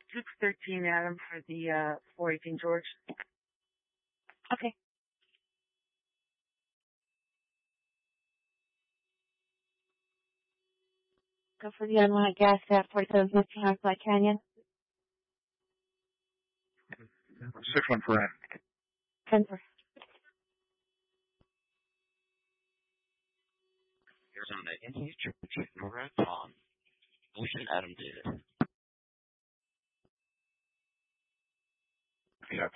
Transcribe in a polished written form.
613, Adam, for the 418 George. Okay. Go for the unwanted gas at 4715 North Black Canyon. 6-1 for N. 10 for. Arizona Indian George Marathon. Ocean Adam David. Yeah,